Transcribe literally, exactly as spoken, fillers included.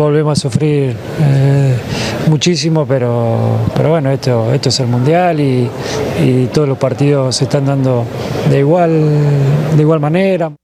volvemos a sufrir eh, muchísimo, pero, pero bueno, esto, esto es el Mundial y, y todos los partidos se están dando de igual, de igual manera.